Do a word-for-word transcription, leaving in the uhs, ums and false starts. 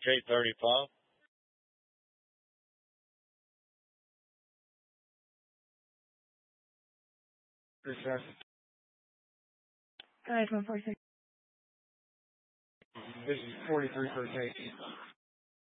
K thirty-five. Research. Guys, one forty-six. This is forty-three per case.